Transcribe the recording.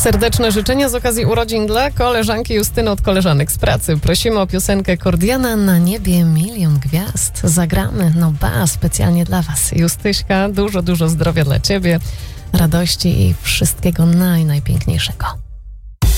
Serdeczne życzenia z okazji urodzin dla koleżanki Justyny od koleżanek z pracy. Prosimy o piosenkę Kordiana Na niebie milion gwiazd. Zagramy, specjalnie dla was. Justyśka, dużo zdrowia dla ciebie, radości i wszystkiego najpiękniejszego.